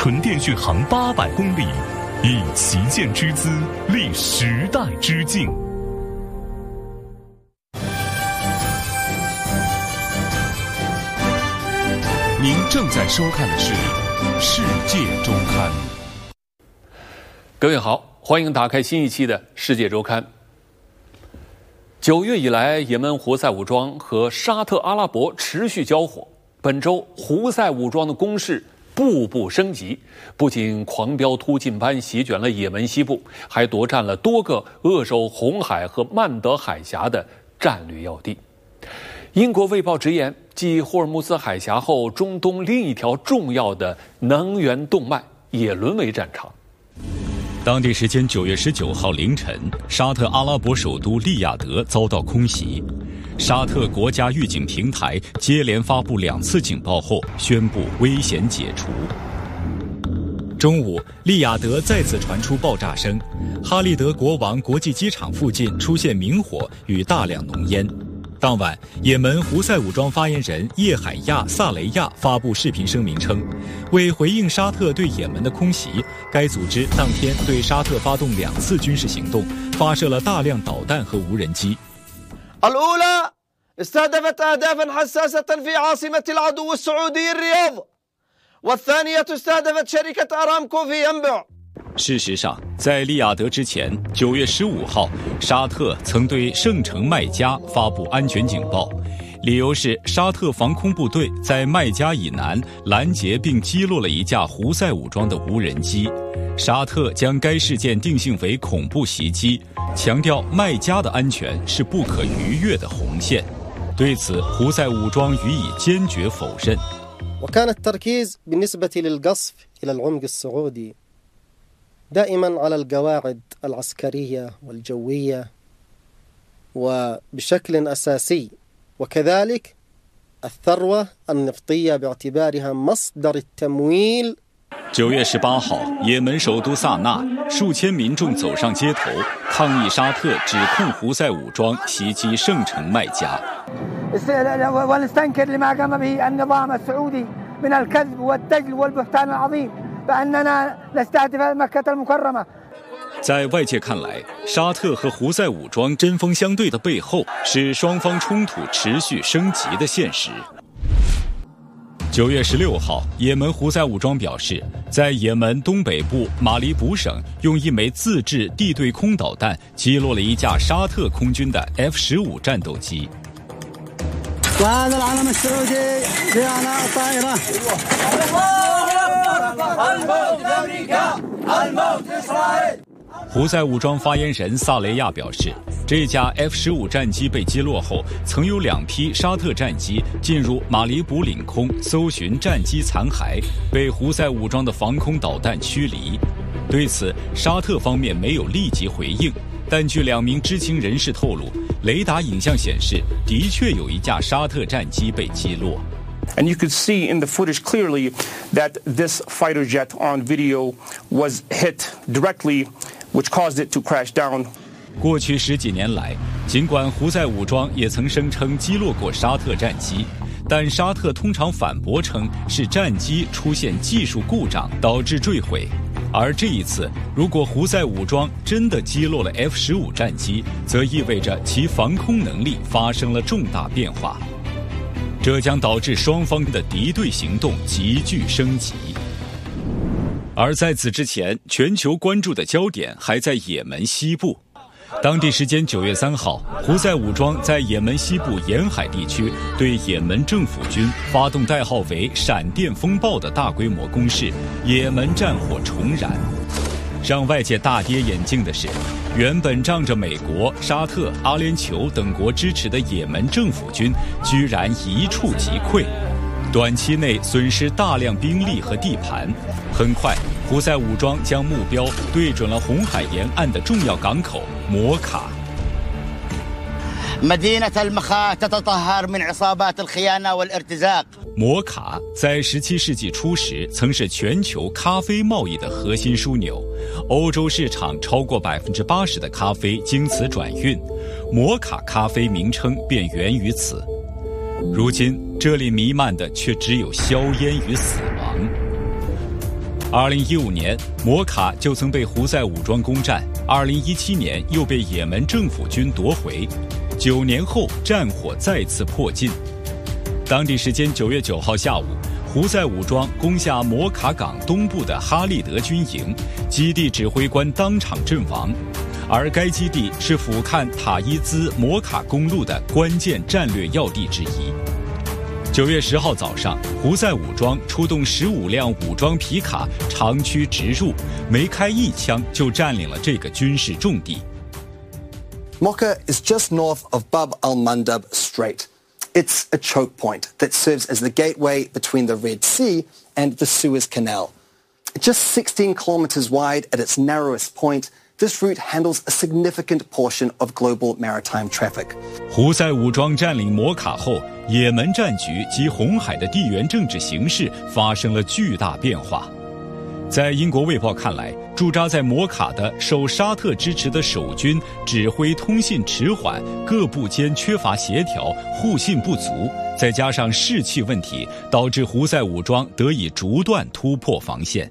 纯电续航800公里，以旗舰之姿立时代之境。您正在收看的是《世界周刊》。 各位好，欢迎打开新一期的《世界周刊》。9月以来，也门胡塞武装和沙特阿拉伯持续交火。本周，胡塞武装的攻势步步升级，不仅狂飙突进般席卷了也门西部，还夺占了多个扼守红海和曼德海峡的战略要地。英国《卫报》直言，继霍尔木兹海峡后，中东另一条重要的能源动脉也沦为战场。 当地时间9月19号凌晨，沙特阿拉伯首都利雅得遭到空袭。沙特国家预警平台接连发布2次警报后，宣布危险解除。中午，利雅得再次传出爆炸声，哈利德国王国际机场附近出现明火与大量浓烟。当晚，也门胡塞武装发言人叶海亚·萨雷亚发布视频声明称，为回应沙特对也门的空袭，该组织当天对沙特发动2次军事行动，发射了大量导弹和无人机。 الأولى استهدفت أهدافا حساسة في عاصمة العدو السعودي الرياض والثانية استهدفت شركة أرامكو في ينبع。 事实上，在利雅得之前，9月15号，沙特曾对圣城麦加发布安全警报，理由是沙特防空部队在麦加以南拦截并击落了一架胡塞武装的无人机。沙特将该事件定性为恐怖袭击，强调麦加的安全是不可逾越的红线。对此，胡塞武装予以坚决否认。 وكان التركيز بالنسبة للقصف إلى العمق السعودي دائما على القواعد العسكرية والجوية وبشكل أساسي وكذلك الثروة النفطية باعتبارها مصدر التمويل。 9月18号，也门首都萨那，数千民众走上街头，抗议沙特指控胡塞武装袭击圣城麦加。 ونستنكر لما قام به النظام السعودي من الكذب والدجل والبهتان العظيم بأننا نستهدف مكة المكرمة。 在外界看来，沙特和胡塞武装针锋相对的背后，是双方冲突持续升级的现实。9月16号，也门胡塞武装表示，在也门东北部马里卜省用一枚自制地对空导弹击落了一架沙特空军的 F-15 战斗机。 وهذا العلم السعودي في أعلى الطائرة。الموت لأمريكا الموت لإسرائيل。 胡塞武装发言人萨雷亚表示，这架 F-15 战机被击落后，曾有2批沙特战机进入马里卜领空搜寻战机残骸，被胡塞武装的防空导弹驱离。对此，沙特方面没有立即回应，但据2名知情人士透露，雷达影像显示，的确有一架沙特战机被击落。 And you could see in the footage clearly that this fighter jet on video was hit directly, which caused it to crash down. 过去10几年来，尽管胡塞武装也曾声称击落过沙特战机，但沙特通常反驳称是战机出现技术故障导致坠毁。而这一次，如果胡塞武装真的击落了 F-15 战机，则意味着其防空能力发生了重大变化。这将导致双方的敌对行动急剧升级。而在此之前，全球关注的焦点还在也门西部。当地时间9月3号，胡塞武装在也门西部沿海地区对也门政府军发动代号为“闪电风暴”的大规模攻势，也门战火重燃。让外界大跌眼镜的是，原本仗着美国、沙特、阿联酋等国支持的也门政府军居然一触即溃，短期内损失大量兵力和地盘。很快，胡塞武装将目标对准了红海沿岸的重要港口摩卡。 مدينة المخا تتطهر من عصابات الخيانة والارتزاق。 摩卡在17世纪初时曾是全球咖啡贸易的核心枢纽，欧洲市场超过80%的咖啡经此转运，摩卡咖啡名称便源于此。如今这里弥漫的却只有硝烟与死亡。 2015年，摩卡就曾被胡塞武装攻占，2017年又被也门政府军夺回，9年后战火再次迫近。当地时间9月9号下午，胡塞武装攻下摩卡港东部的哈利德军营，基地指挥官当场阵亡，而该基地是俯瞰塔伊兹摩卡公路的关键战略要地之一。9月10号早上，胡塞武装出动15辆武装皮卡长驱直入，没开一枪就占领了这个军事重地。 Mocha is just north of Bab al-Mandab Strait. It's a choke point that serves as the gateway between the Red Sea and the Suez Canal. Just 16 kilometers wide at its narrowest point, this route handles a significant portion of global maritime traffic. 胡塞武装占领摩卡后，也门战局及红海的地缘政治形势发生了巨大变化。在英国《卫报》看来，驻扎在摩卡的受沙特支持的守军指挥通信迟缓，各部间缺乏协调，互信不足，再加上士气问题，导致胡塞武装得以逐段突破防线。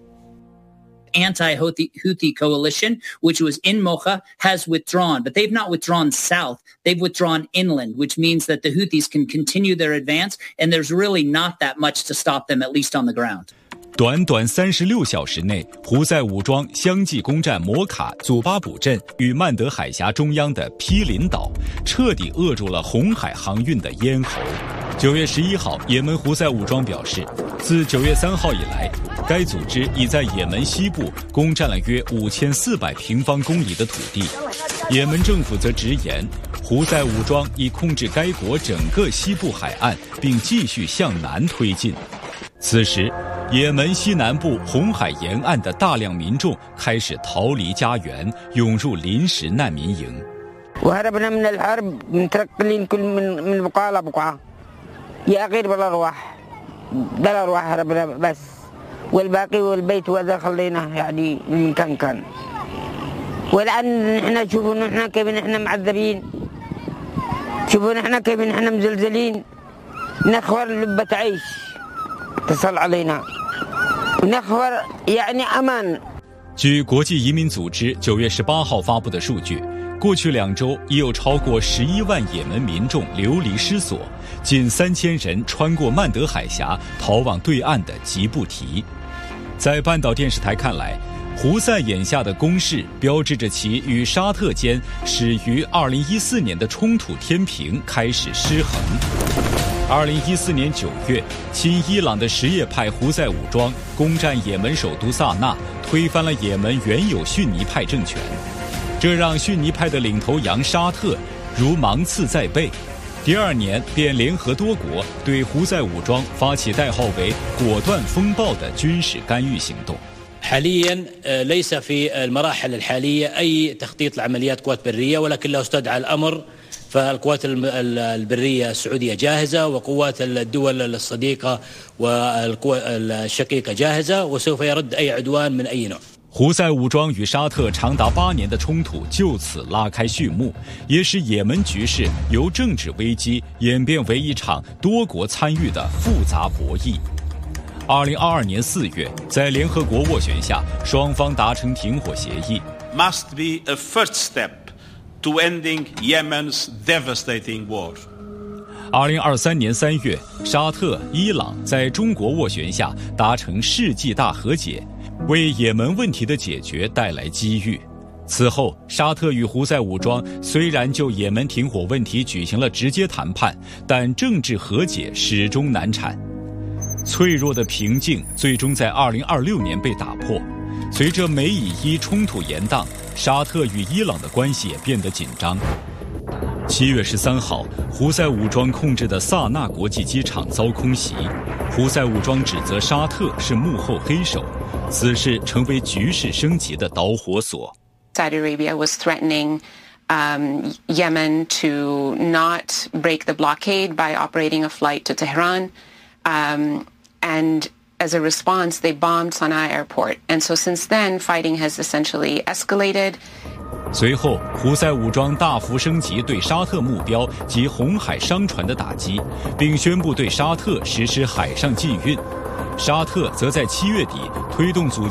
Anti-Houthi coalition, which was in Mocha, has withdrawn, but they've not withdrawn south. They've withdrawn inland, which means that the Houthis can continue their advance, and there's really not that much to stop them, at least on the ground. 短短36小时内，胡塞武装相继攻占摩卡、祖巴卜镇与曼德海峡中央的毗邻岛，彻底扼住了红海航运的咽喉。9月11号，也门胡塞武装表示，自9月3号以来，该组织已在也门西部攻占了约5400平方公里的土地。也门政府则直言，胡塞武装已控制该国整个西部海岸，并继续向南推进。此时，也门西南部红海沿岸的大量民众开始逃离家园，涌入临时难民营。 وهربنا من الحرب متركلين كل من بقعة لبقعة يا غير بالأرواح هربنا بس والباقي والبيت وهذا خليناه يعني من كان والآن نحن شوفوا نحن كيف نحن معذبين شوفوا نحن كيف نحن مزلزلين نخور لبة عيش تصل علينا ونخور يعني أمان。 据国际移民组织9月18号发布的数据，过去2周已有超过11万也门民众流离失所，近3000人穿过曼德海峡逃往对岸的吉布提。在半岛电视台看来，胡塞眼下的攻势标志着其与沙特间始于2014年的冲突天平开始失衡。2014年9月，亲伊朗的什叶派胡塞武装攻占也门首都萨那，推翻了也门原有逊尼派政权，这让逊尼派的领头羊沙特如芒刺在背。第2年便联合多国对胡塞武装发起代号为“果断风暴”的军事干预行动。 حاليا ليس في المراحل الحالية أي تخطيط لعمليات قوات برية ولكن لو استدعى الأمر فالقوات البرية السعودية جاهزة وقوات الدول الصديقة والقوى الشقيقة جاهزة وسوف يرد أي عدوان من أي نوع。 胡塞武装与沙特长达8年的冲突就此拉开序幕，也使也门局势由政治危机演变为一场多国参与的复杂博弈。2022年4月，在联合国斡旋下，双方达成停火协议。 Must be a first step to ending Yemen's devastating war. 2023年3月，沙特、伊朗在中国斡旋下达成世纪大和解，为也门问题的解决带来机遇。此后，沙特与胡塞武装虽然就也门停火问题举行了直接谈判，但政治和解始终难产。脆弱的平静最终在2026年被打破。随着美以伊冲突延宕，沙特与伊朗的关系也变得紧张。7月13号，胡塞武装控制的萨那国际机场遭空袭，胡塞武装指责沙特是幕后黑手，此事成为局势升级的导火索。 Saudi Arabia was threatening Yemen to not break the blockade by operating a flight to Tehran, and as a response, they bombed Sana'a airport. And so since then, fighting has essentially escalated. 随后，胡塞武装大幅升级对沙特目标及红海商船的打击，并宣布对沙特实施海上禁运。沙特则在7月底推动组